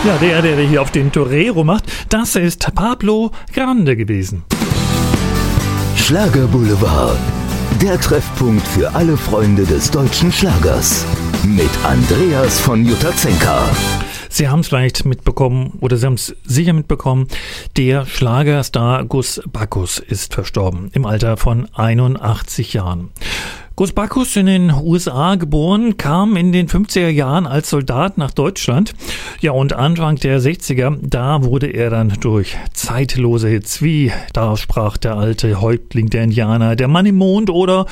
Ja, der hier auf den Torero macht, das ist Pablo Grande gewesen. Schlagerboulevard, der Treffpunkt für alle Freunde des deutschen Schlagers. Mit Andreas von Jutazenka. Sie haben es vielleicht mitbekommen, oder Sie haben es sicher mitbekommen, der Schlagerstar Gus Backus ist verstorben, im Alter von 81 Jahren. Gus Backus, in den USA geboren, kam in den 50er Jahren als Soldat nach Deutschland. Ja, und Anfang der 60er, da wurde er dann durch zeitlose Hits wie Da sprach der alte Häuptling der Indianer, Der Mann im Mond oder